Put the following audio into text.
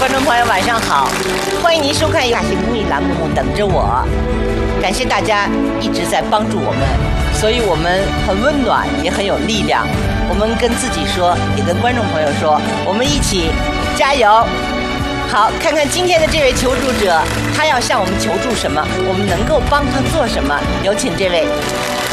观众朋友，晚上好！欢迎您收看《雅兴公益栏目》等着我。感谢大家一直在帮助我们，所以我们很温暖，也很有力量。我们跟自己说，也跟观众朋友说，我们一起加油！好，看看今天的这位求助者，他要向我们求助什么，我们能够帮他做什么？有请这位。